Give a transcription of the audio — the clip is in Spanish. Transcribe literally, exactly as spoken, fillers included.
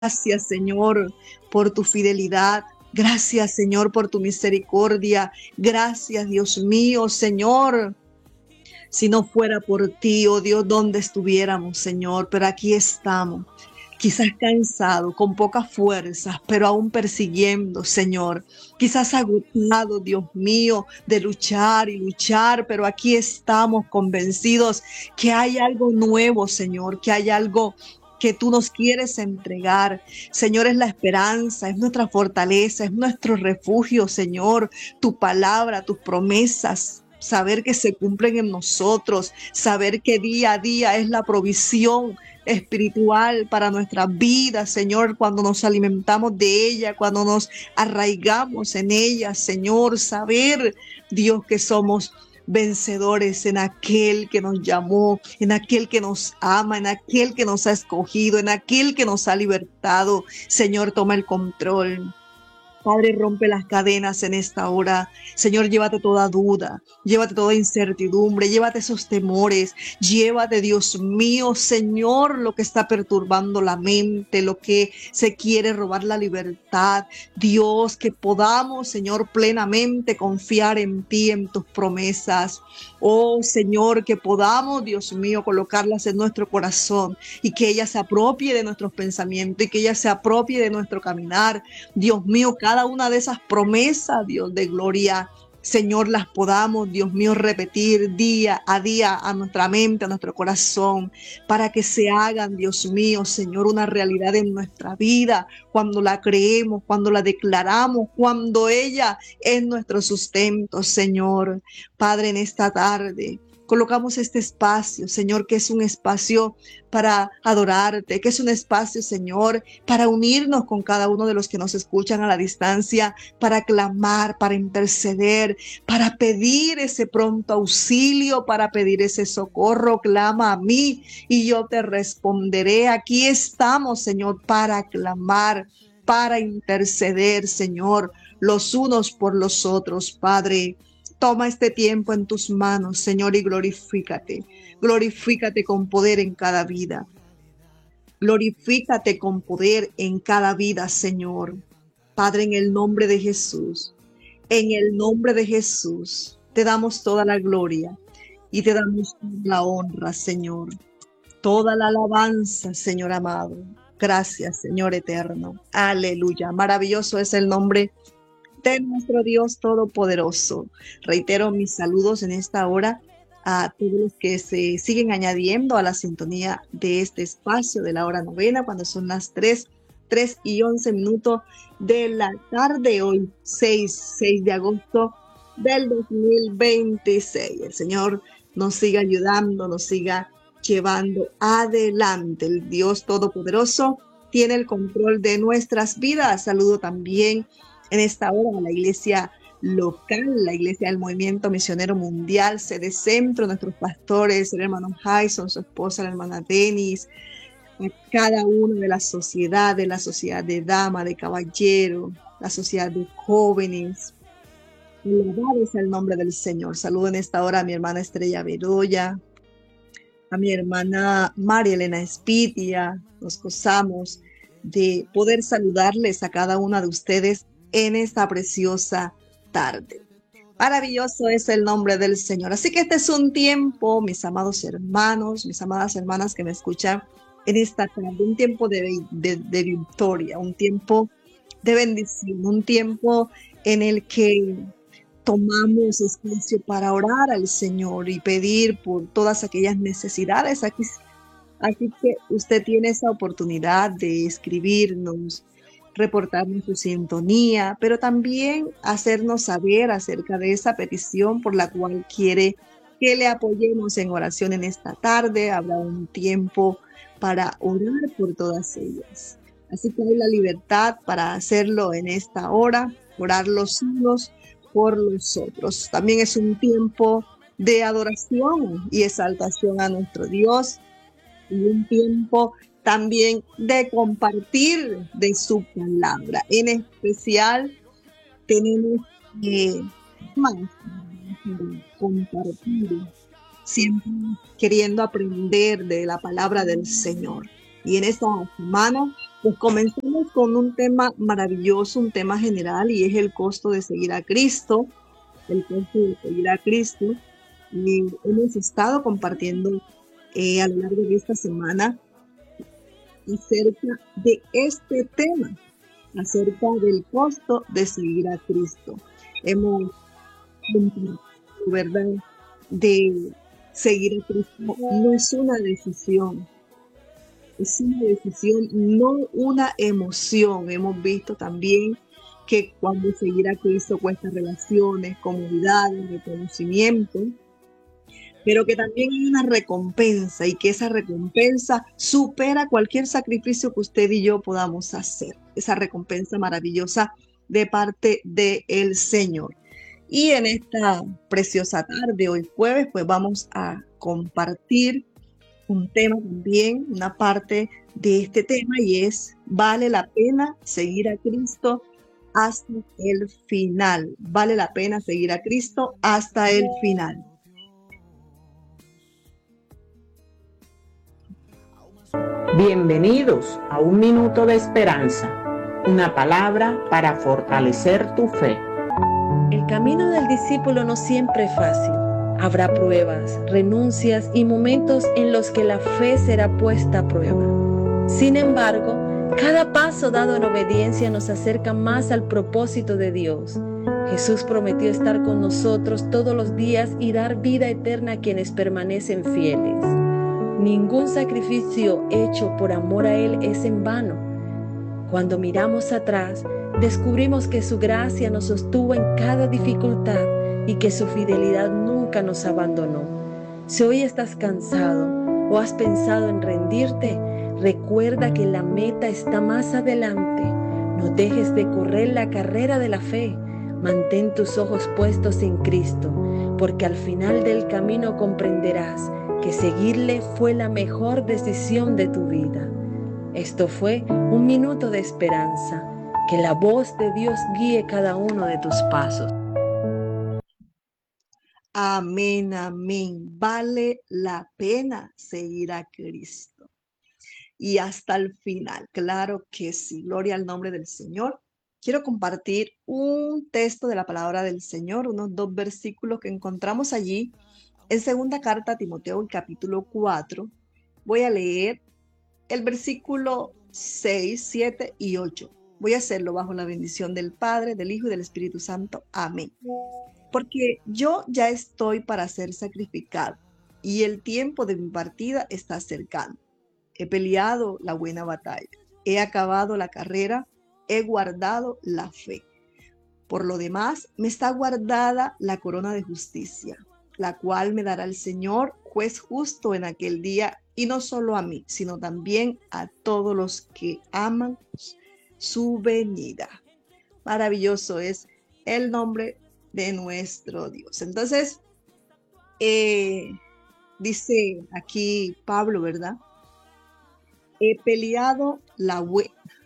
Gracias, Señor, por tu fidelidad. Gracias, Señor, por tu misericordia. Gracias, Dios mío, Señor. Si no fuera por ti, oh Dios, ¿dónde estuviéramos, Señor? Pero aquí estamos, quizás cansados, con pocas fuerzas, pero aún persiguiendo, Señor. Quizás agotado, Dios mío, de luchar y luchar, pero aquí estamos convencidos que hay algo nuevo, Señor, que hay algo que tú nos quieres entregar. Señor, es la esperanza, es nuestra fortaleza, es nuestro refugio, Señor. Tu palabra, tus promesas, saber que se cumplen en nosotros, saber que día a día es la provisión espiritual para nuestras vidas, Señor, cuando nos alimentamos de ella, cuando nos arraigamos en ella, Señor, saber, Dios, que somos vencedores en aquel que nos llamó, en aquel que nos ama, en aquel que nos ha escogido, en aquel que nos ha libertado. Señor, toma el control. Padre, rompe las cadenas en esta hora. Señor, llévate toda duda, llévate toda incertidumbre, llévate esos temores, llévate, Dios mío, Señor, lo que está perturbando la mente, lo que se quiere robar la libertad. Dios, que podamos, Señor, plenamente confiar en ti, en tus promesas. Oh, Señor, que podamos, Dios mío, colocarlas en nuestro corazón y que ella se apropie de nuestros pensamientos y que ella se apropie de nuestro caminar. Dios mío, cada una de esas promesas, Dios de gloria, Señor, las podamos, Dios mío, repetir día a día a nuestra mente, a nuestro corazón, para que se hagan, Dios mío, Señor, una realidad en nuestra vida, cuando la creemos, cuando la declaramos, cuando ella es nuestro sustento, Señor. Padre, en esta tarde colocamos este espacio, Señor, que es un espacio para adorarte, que es un espacio, Señor, para unirnos con cada uno de los que nos escuchan a la distancia, para clamar, para interceder, para pedir ese pronto auxilio, para pedir ese socorro. Clama a mí y yo te responderé. Aquí estamos, Señor, para clamar, para interceder, Señor, los unos por los otros, Padre. Toma este tiempo en tus manos, Señor, y glorifícate. Glorifícate con poder en cada vida. Glorifícate con poder en cada vida, Señor. Padre, en el nombre de Jesús, en el nombre de Jesús, te damos toda la gloria y te damos la honra, Señor. Toda la alabanza, Señor amado. Gracias, Señor eterno. Aleluya. Maravilloso es el nombre de nuestro Dios Todopoderoso. Reitero mis saludos en esta hora a todos los que se siguen añadiendo a la sintonía de este espacio de la hora novena, cuando son las tres, tres y once minutos de la tarde, hoy seis, seis de agosto del dos mil veintiséis. El Señor nos siga ayudando, nos siga llevando adelante. El Dios Todopoderoso tiene el control de nuestras vidas. Saludo también en esta hora a la iglesia local, la iglesia del Movimiento Misionero Mundial, sede centro, nuestros pastores, el hermano Jason, su esposa, la hermana Denis, a cada uno de la sociedad, de la sociedad de dama, de caballero, la sociedad de jóvenes. Alabado es el nombre del Señor. Saludo en esta hora a mi hermana Estrella Bedoya, a mi hermana María Elena Espitia. Nos gozamos de poder saludarles a cada una de ustedes en esta preciosa tarde. Maravilloso es el nombre del Señor. Así que este es un tiempo, mis amados hermanos, mis amadas hermanas que me escuchan en esta tarde, un tiempo de, de, de victoria, un tiempo de bendición, un tiempo en el que tomamos espacio para orar al Señor y pedir por todas aquellas necesidades. Aquí, así que usted tiene esa oportunidad de escribirnos, reportarnos su sintonía, pero también hacernos saber acerca de esa petición por la cual quiere que le apoyemos en oración en esta tarde. Habrá un tiempo para orar por todas ellas. Así que hay la libertad para hacerlo en esta hora, orar los unos por los otros. También es un tiempo de adoración y exaltación a nuestro Dios y un tiempo también de compartir de su palabra. En especial tenemos que más compartir, siempre queriendo aprender de la palabra del Señor. Y en esta semana Pues comenzamos con un tema maravilloso, un tema general, y es el costo de seguir a Cristo, el costo de seguir a Cristo. Y hemos estado compartiendo eh, a lo largo de esta semana acerca de este tema, acerca del costo de seguir a Cristo. Hemos compartido, ¿verdad?, de seguir a Cristo no es una decisión, es una decisión, no una emoción. Hemos visto también que cuando seguir a Cristo cuesta relaciones, comodidades, reconocimiento, pero que también hay una recompensa y que esa recompensa supera cualquier sacrificio que usted y yo podamos hacer. Esa recompensa maravillosa de parte del Señor. Y en esta preciosa tarde, hoy jueves, pues vamos a compartir un tema también, una parte de este tema, y es: ¿vale la pena seguir a Cristo hasta el final? ¿Vale la pena seguir a Cristo hasta el final? Bienvenidos a Un Minuto de Esperanza, una palabra para fortalecer tu fe. El camino del discípulo no siempre es fácil. Habrá pruebas, renuncias y momentos en los que la fe será puesta a prueba. Sin embargo, cada paso dado en obediencia nos acerca más al propósito de Dios. Jesús prometió estar con nosotros todos los días y dar vida eterna a quienes permanecen fieles. Ningún sacrificio hecho por amor a Él es en vano. Cuando miramos atrás, descubrimos que su gracia nos sostuvo en cada dificultad y que su fidelidad nunca nos abandonó. Si hoy estás cansado o has pensado en rendirte, recuerda que la meta está más adelante. No dejes de correr la carrera de la fe. Mantén tus ojos puestos en Cristo, porque al final del camino comprenderás que seguirle fue la mejor decisión de tu vida. Esto fue Un Minuto de Esperanza. Que la voz de Dios guíe cada uno de tus pasos. Amén, amén. Vale la pena seguir a Cristo. Y hasta el final, claro que sí. Gloria al nombre del Señor. Quiero compartir un texto de la palabra del Señor, unos dos versículos que encontramos allí en segunda carta a Timoteo, el capítulo cuatro. Voy a leer el versículo seis, siete y ocho. Voy a hacerlo bajo la bendición del Padre, del Hijo y del Espíritu Santo. Amén. Porque yo ya estoy para ser sacrificado, y el tiempo de mi partida está cercano. He peleado la buena batalla, he acabado la carrera, he guardado la fe. Por lo demás, me está guardada la corona de justicia, la cual me dará el Señor, juez justo, en aquel día, y no solo a mí, sino también a todos los que aman su venida. Maravilloso es el nombre de nuestro Dios. Entonces, eh, dice aquí Pablo, ¿verdad? He peleado la buena,